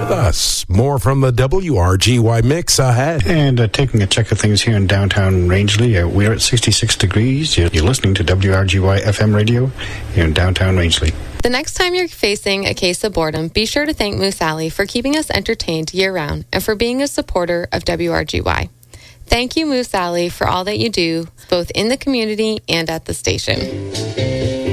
with us. More from the WRGY mix ahead. And taking a check of things here in downtown Rangeley, we're at 66 degrees. You're listening to WRGY FM radio here in downtown Rangeley. The next time you're facing a case of boredom, be sure to thank Moose Alley for keeping us entertained year-round and for being a supporter of WRGY. Thank you, Moose Alley, for all that you do, both in the community and at the station.